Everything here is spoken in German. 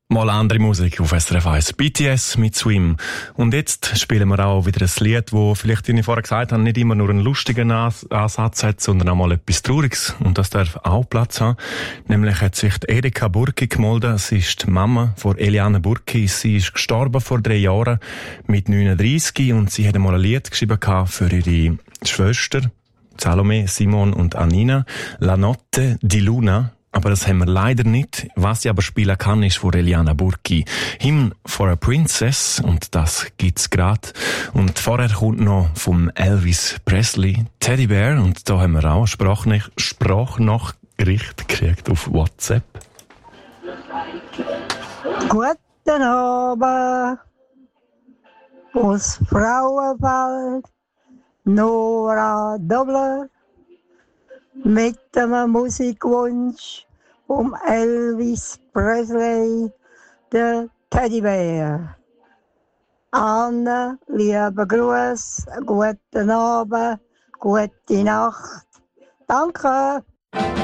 Mal andere Musik auf SRF 1. BTS mit Swim. Und jetzt spielen wir auch wieder ein Lied, wo vielleicht, wie ich vorher gesagt habe, nicht immer nur einen lustigen Ansatz hat, sondern auch mal etwas Trauriges. Und das darf auch Platz haben. Nämlich hat sich die Erika Burki gemeldet. Sie ist die Mama von Eliane Burki. Sie ist gestorben vor 3 Jahren mit 39 und sie hat einmal ein Lied geschrieben für ihre Schwester Salome, Simon und Anina. La Notte di Luna. Aber das haben wir leider nicht. Was ich aber spielen kann, ist von Eliane Burki. Hymn for a Princess. Und das gibt's grad. Und vorher kommt noch vom Elvis Presley Teddy Bear. Und da haben wir auch Sprachnachricht gekriegt auf WhatsApp. Guten Abend aus Frauenfeld, Nora Dobler. Mit einem Musikwunsch vom Elvis Presley, der Teddybär. Anne, liebe Gruß, guten Abend, gute Nacht. Danke.